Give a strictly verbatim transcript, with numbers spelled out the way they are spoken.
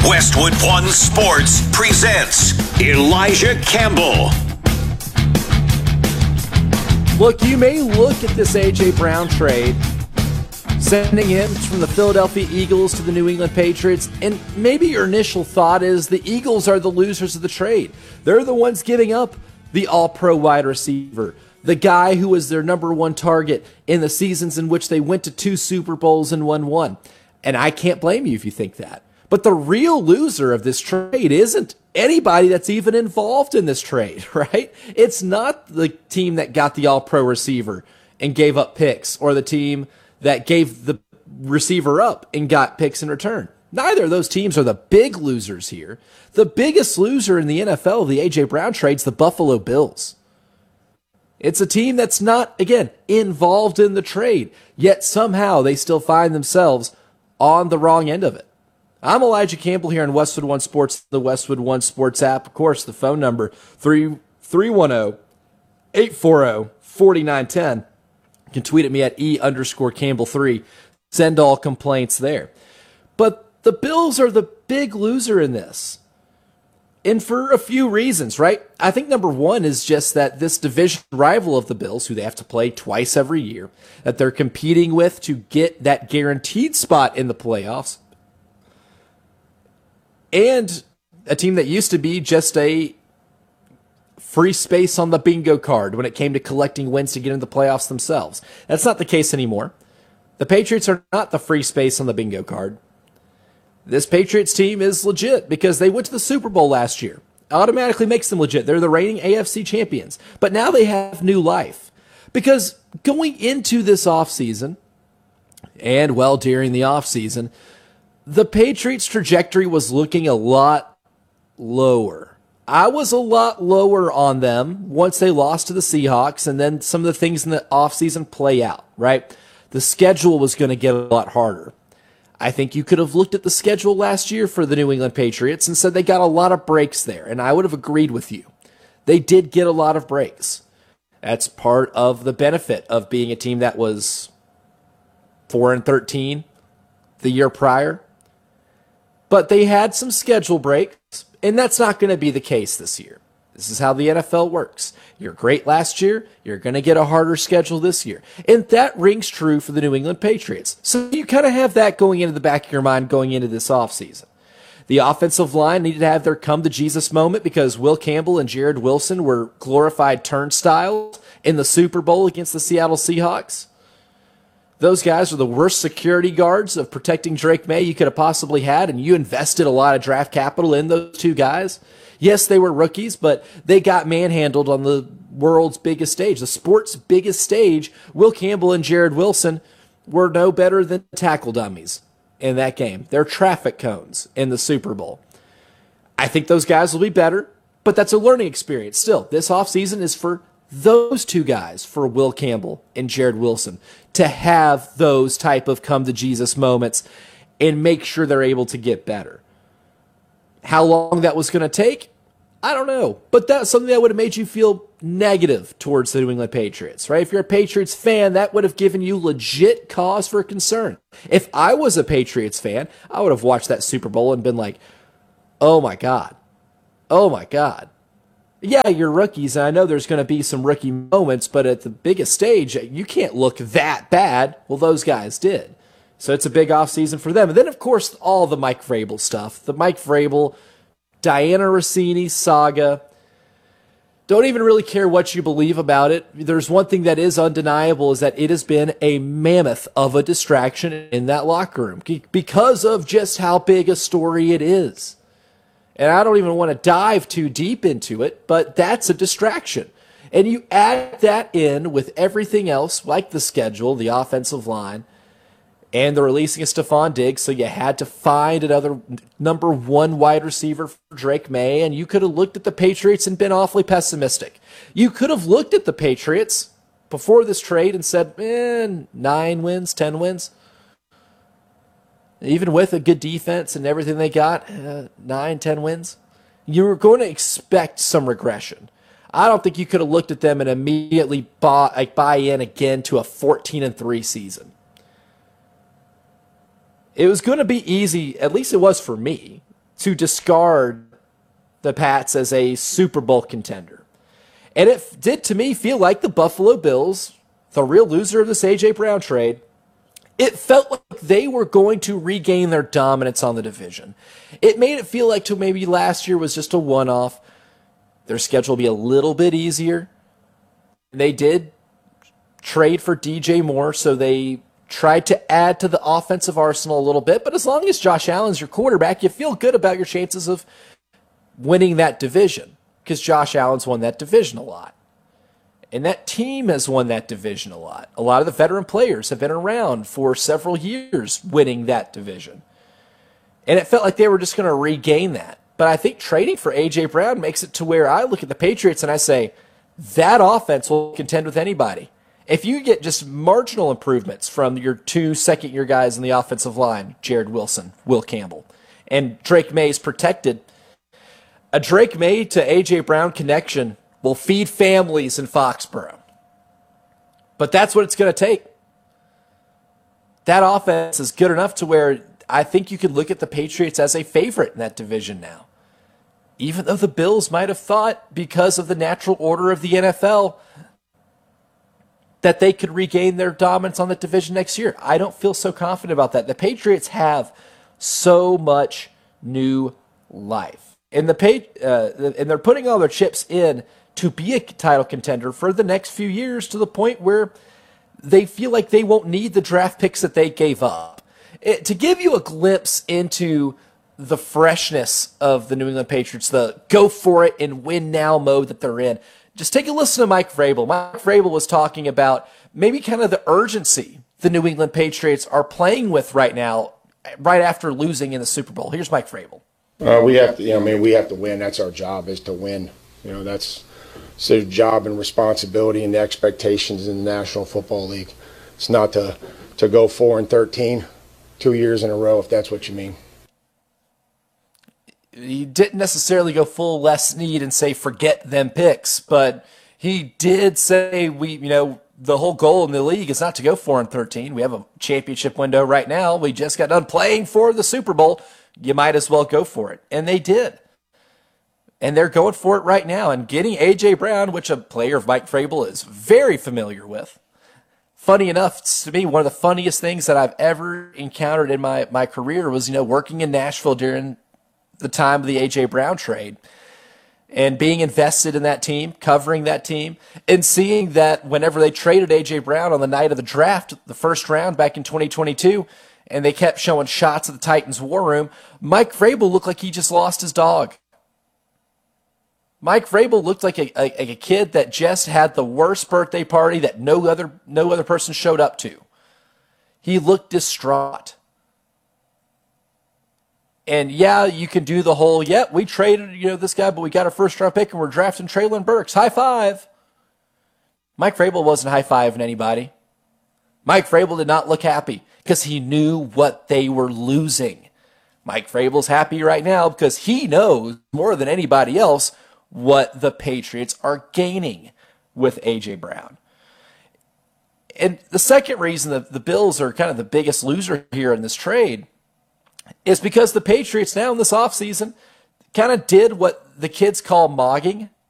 Westwood One Sports presents Elijah Campbell. Look, you may look at this A J. Brown trade, sending him from the Philadelphia Eagles to the New England Patriots, and maybe your initial thought is the Eagles are the losers of the trade. They're the ones giving up the all-pro wide receiver, the guy who was their number one target in the seasons in which they went to two Super Bowls and won one. And I can't blame you if you think that. But the real loser of this trade isn't anybody that's even involved in this trade, right? It's not the team that got the all-pro receiver and gave up picks, or the team that gave the receiver up and got picks in return. Neither of those teams are the big losers here. The biggest loser in the N F L of the A J. Brown trade's the Buffalo Bills. It's a team that's not, again, involved in the trade, yet somehow they still find themselves on the wrong end of it. I'm Elijah Campbell here on Westwood One Sports, the Westwood One Sports app. Of course, the phone number, three one zero, eight four zero, four nine one zero. You can tweet at me at E underscore Campbell three. Send all complaints there. But the Bills are the big loser in this. And for a few reasons, right? I think number one is just that this division rival of the Bills, who they have to play twice every year, that they're competing with to get that guaranteed spot in the playoffs, and a team that used to be just a free space on the bingo card when it came to collecting wins to get into the playoffs themselves. That's not the case anymore. The Patriots are not the free space on the bingo card. This Patriots team is legit because they went to the Super Bowl last year. Automatically makes them legit. They're the reigning A F C champions. But now they have new life. Because going into this offseason, and well, during the offseason, the Patriots' trajectory was looking a lot lower. I was a lot lower on them once they lost to the Seahawks, and then some of the things in the offseason play out, right? The schedule was going to get a lot harder. I think you could have looked at the schedule last year for the New England Patriots and said they got a lot of breaks there, and I would have agreed with you. They did get a lot of breaks. That's part of the benefit of being a team that was four and thirteen the year prior. But they had some schedule breaks, and that's not going to be the case this year. This is how the N F L works. You're great last year, you're going to get a harder schedule this year. And that rings true for the New England Patriots. So you kind of have that going into the back of your mind going into this offseason. The offensive line needed to have their come-to-Jesus moment because Will Campbell and Jared Wilson were glorified turnstiles in the Super Bowl against the Seattle Seahawks. Those guys are the worst security guards of protecting Drake May you could have possibly had, and you invested a lot of draft capital in those two guys. Yes, they were rookies, but they got manhandled on the world's biggest stage, the sport's biggest stage. Will Campbell and Jared Wilson were no better than tackle dummies in that game. They're traffic cones in the Super Bowl. I think those guys will be better, but that's a learning experience. Still, this offseason is for those two guys, for Will Campbell and Jared Wilson, to have those type of come-to-Jesus moments and make sure they're able to get better. How long that was going to take, I don't know. But that's something that would have made you feel negative towards the New England Patriots, right? If you're a Patriots fan, that would have given you legit cause for concern. If I was a Patriots fan, I would have watched that Super Bowl and been like, oh my God. Oh my God. Yeah, you're rookies, and I know there's going to be some rookie moments, but at the biggest stage, you can't look that bad. Well, those guys did. So it's a big offseason for them. And then, of course, all the Mike Vrabel stuff. The Mike Vrabel, Diana Rossini saga. Don't even really care what you believe about it. There's one thing that is undeniable, is that it has been a mammoth of a distraction in that locker room because of just how big a story it is. And I don't even want to dive too deep into it, but that's a distraction. And you add that in with everything else, like the schedule, the offensive line, and the releasing of Stephon Diggs, so you had to find another number one wide receiver for Drake May, and you could have looked at the Patriots and been awfully pessimistic. You could have looked at the Patriots before this trade and said, eh, nine wins, ten wins. Even with a good defense and everything they got, uh, nine, ten wins, you were going to expect some regression. I don't think you could have looked at them and immediately buy, like, buy in again to a fourteen and three season. It was going to be easy, at least it was for me, to discard the Pats as a Super Bowl contender. And it did, to me, feel like the Buffalo Bills, the real loser of this A J. Brown trade, it felt like they were going to regain their dominance on the division. It made it feel like to maybe last year was just a one-off. Their schedule will be a little bit easier. They did trade for D J Moore, so they tried to add to the offensive arsenal a little bit. But as long as Josh Allen's your quarterback, you feel good about your chances of winning that division, because Josh Allen's won that division a lot. And that team has won that division a lot. A lot of the veteran players have been around for several years winning that division. And it felt like they were just going to regain that. But I think trading for A J. Brown makes it to where I look at the Patriots and I say, that offense will contend with anybody. If you get just marginal improvements from your two second-year guys in the offensive line, Jared Wilson, Will Campbell, and Drake May's protected, a Drake May to A J. Brown connection will feed families in Foxborough. But that's what it's going to take. That offense is good enough to where I think you could look at the Patriots as a favorite in that division now. Even though the Bills might have thought, because of the natural order of the N F L, that they could regain their dominance on the division next year. I don't feel so confident about that. The Patriots have so much new life. And, the uh, and they're putting all their chips in to be a title contender for the next few years, to the point where they feel like they won't need the draft picks that they gave up. It, to give you a glimpse into the freshness of the New England Patriots, the go for it and win now mode that they're in, just take a listen to Mike Vrabel. Mike Vrabel was talking about maybe kind of the urgency the New England Patriots are playing with right now, right after losing in the Super Bowl. Here's Mike Vrabel. Uh, we have to, you know, I mean, we have to win. That's our job, is to win. You know, that's it's their job and responsibility and the expectations in the National Football League. It's not to to go four and thirteen two years in a row, if that's what you mean. He didn't necessarily go full Les Snead and say forget them picks, but he did say we, you know, the whole goal in the league is not to go four and thirteen. We have a championship window right now. We just got done playing for the Super Bowl. You might as well go for it. And they did. And they're going for it right now. And getting A J. Brown, which a player of Mike Vrabel is very familiar with. Funny enough, to me, one of the funniest things that I've ever encountered in my, my career was, you know, working in Nashville during the time of the A J. Brown trade and being invested in that team, covering that team, and seeing that whenever they traded A J. Brown on the night of the draft, the first round back in twenty twenty-two, and they kept showing shots of the Titans war room, Mike Vrabel looked like he just lost his dog. Mike Vrabel looked like a, a, a kid that just had the worst birthday party that no other no other person showed up to. He looked distraught. And yeah, you can do the whole, yeah, we traded, you know, this guy, but we got a first round pick and we're drafting Treylon Burks. High five. Mike Vrabel wasn't high-fiving anybody. Mike Vrabel did not look happy because he knew what they were losing. Mike Vrabel's happy right now because he knows more than anybody else what the Patriots are gaining with A J. Brown. And the second reason that the Bills are kind of the biggest loser here in this trade is because the Patriots now in this offseason kind of did what the kids call mogging.